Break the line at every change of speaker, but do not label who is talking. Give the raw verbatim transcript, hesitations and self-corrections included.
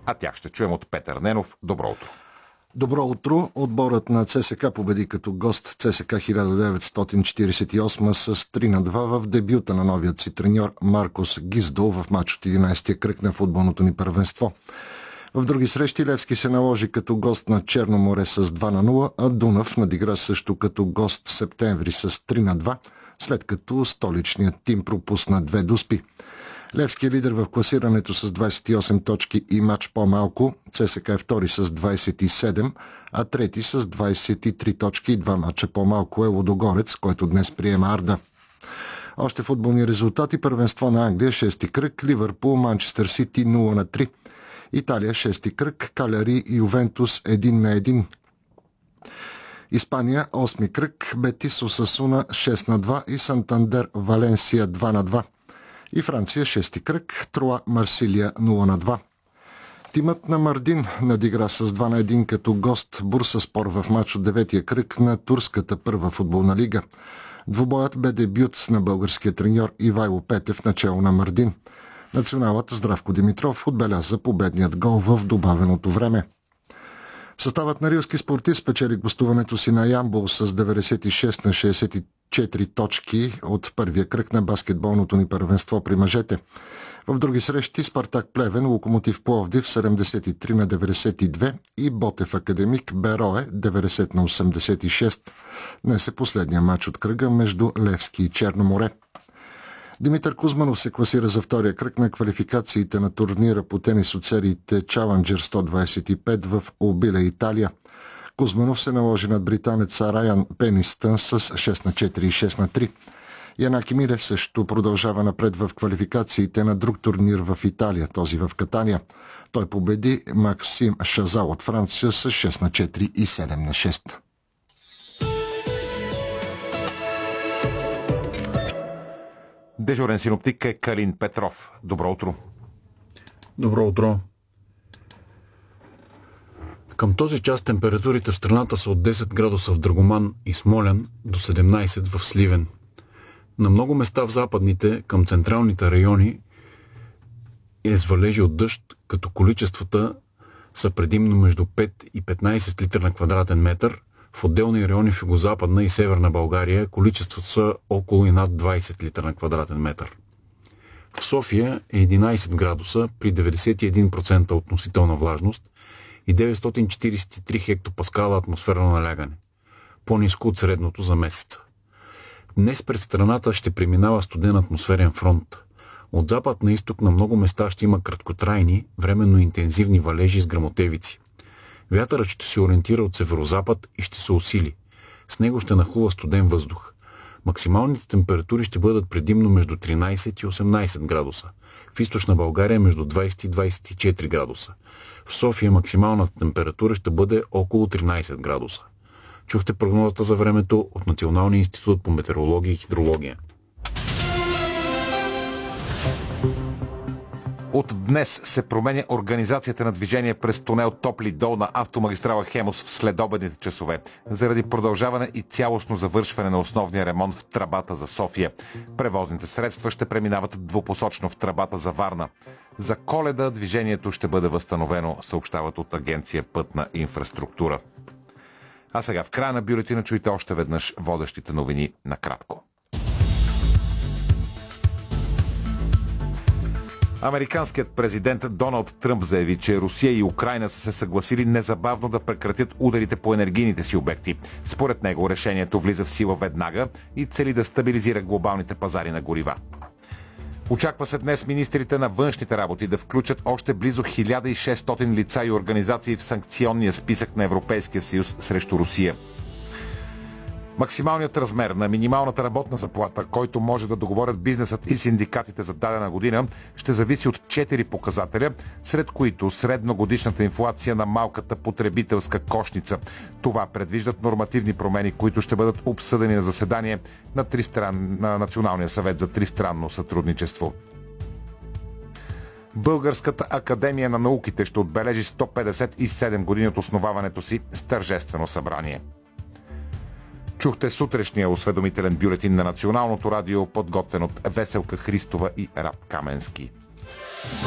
а тях ще чуем от Петър Ненов. Добро утро!
Добро утро! Отборът на ЦСКА победи като гост ЦСКА хиляда деветстотин четиридесет и осма с три на два в дебюта на новият си треньор Маркос Гиздол в мач от единайсетия кръг на футболното ни първенство. В други срещи Левски се наложи като гост на Черно море с два на нула, а Дунав надигра също като гост Септември с три на два, след като столичният тим пропусна две дуспи. Левски е лидер в класирането с двайсет и осем точки и мач по-малко. ЦСКА е втори с двайсет и седем, а трети с двайсет и три точки и два мача по-малко е Лудогорец, който днес приема Арда. Още футболни резултати: първенство на Англия, шести кръг, Ливърпул, Манчестър Сити нула на три. Италия, шести кръг, Каляри и Ювентус един на един. Испания, осми кръг, Бетис Осасуна шест на два и Сантандер Валенсия два на два. И Франция, шести кръг, Труа Марсилия нула на два. Тимът на Мардин надигра с два на един като гост Бурсаспор в мач от деветия кръг на турската първа футболна лига. Двубоят бе дебют на българския треньор Ивайло Петев начало на Мардин. Националът Здравко Димитров отбеляза победният гол в добавеното време. Съставът на рилски спортист спечели гостуването си на Ямбол с деветдесет и шест на шейсет и четири точки от първия кръг на баскетболното ни първенство при мъжете. В други срещи Спартак Плевен, Локомотив Пловдив седемдесет и три на деветдесет и две и Ботев Академик Берое деветдесет на осемдесет и шест. Днес е последния матч от кръга между Левски и Черно море. Димитър Кузманов се класира за втория кръг на квалификациите на турнира по тенис от сериите Challenger сто двайсет и пет в Обиле, Италия. Кузманов се наложи над британеца Райан Пенистън с шест на четири и шест на три. Янаки Милев също продължава напред в квалификациите на друг турнир в Италия, този в Катания. Той победи Максим Шазал от Франция с шест на четири и седем на шест.
Дежурен синоптик е Калин Петров. Добро утро!
Добро утро! Към този час температурите в страната са от десет градуса в Драгоман и Смолян до седемнайсет в Сливен. На много места в западните, към централните райони е с валежи от дъжд, като количествата са предимно между пет и петнайсет литра на квадратен метър. В отделни райони в югозападна и северна България количествата са около и над двайсет литра на квадратен метър. В София е единайсет градуса при деветдесет и един процента относителна влажност и деветстотин четирийсет и три хектопаскала атмосферно налягане, по-ниско от средното за месеца. Днес пред страната ще преминава студен атмосферен фронт. От запад на изток на много места ще има краткотрайни, временно интензивни валежи с гръмотевици. Вятърът ще се ориентира от северозапад и ще се усили. С него ще нахлува студен въздух. Максималните температури ще бъдат предимно между тринайсет и осемнайсет градуса. В източна България между двайсет и двайсет и четири градуса. В София максималната температура ще бъде около тринайсет градуса. Чухте прогнозата за времето от Националния институт по метеорология и хидрология.
От днес се променя организацията на движение през тунел Топли дол на автомагистрала Хемус в следобедните часове, заради продължаване и цялостно завършване на основния ремонт в тръбата за София. Превозните средства ще преминават двупосочно в тръбата за Варна. За Коледа движението ще бъде възстановено, съобщават от агенция Пътна инфраструктура. А сега в края на бюлетина чуйте още веднъж водещите новини накратко. Американският президент Доналд Тръмп заяви, че Русия и Украйна са се съгласили незабавно да прекратят ударите по енергийните си обекти. Според него решението влиза в сила веднага и цели да стабилизира глобалните пазари на горива. Очаква се днес министрите на външните работи да включат още близо хиляда и шестстотин лица и организации в санкционния списък на Европейския съюз срещу Русия. Максималният размер на минималната работна заплата, който може да договорят бизнесът и синдикатите за дадена година, ще зависи от четири показателя, сред които средногодишната инфлация на малката потребителска кошница. Това предвиждат нормативни промени, които ще бъдат обсъдени на заседание на, тристран... на Националния съвет за тристранно сътрудничество. Българската академия на науките ще отбележи сто петдесет и седем години от основаването си с тържествено събрание. Чухте сутрешния осведомителен бюлетин на Националното радио, подготвен от Веселка Христова и Рад Каменски.